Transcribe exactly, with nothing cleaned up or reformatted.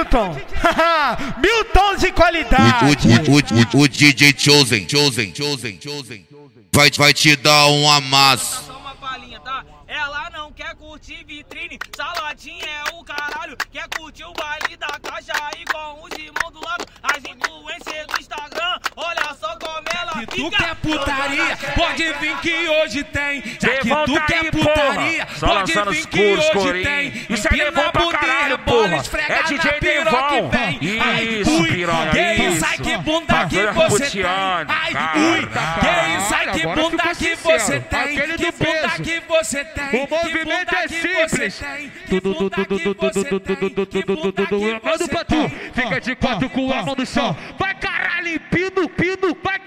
Milton. Milton de qualidade. O, o, o, o, o D J Chosen, Chosen, Chosen, Chosen vai, vai te dar um amasso. Só uma palhinha, tá? Ela não quer curtir vitrine, saladinha é o caralho. Quer curtir o baile da caixa aí com os irmãos do lado. As influências do Instagram, olha só como ela que fica. tu quer putaria, pode vir que hoje tem. Já que Devon tu tá quer aí, putaria, porra. Só pode lançando vir os que puros, hoje corinho. tem. Isso é Devon pra caralho, porra. É D J Devon. Isso, piranha, Quem sai isso. que bunda que você tem. Ai, ui, quem sai que agora bunda ficou que sincero. você tem. Aquele Que do bunda peso. que você tem. O movimento é simples. Tudo, tudo, tudo, tudo, tudo, tudo, tudo, tudo. Manda pra tu. Fica de quatro com a mão no chão. Vai caralho, pino, pino, vai